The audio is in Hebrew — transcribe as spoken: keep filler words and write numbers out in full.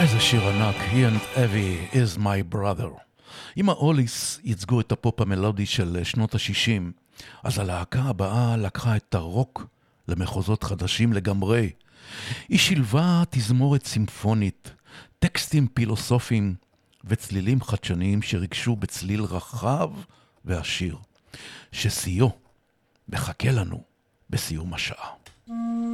איזה שיר ענק, He and Evie is my brother. אם האוליס ייצגו את הפופ המלודי של שנות ה-שישים, אז הלהקה הבאה לקחה את הרוק למחוזות חדשים לגמרי. היא שילבה תזמורת סימפונית, טקסטים פילוסופיים וצלילים חדשניים שריגשו בצליל רחב ועשיר, שסיו מחכה לנו בסיום השעה.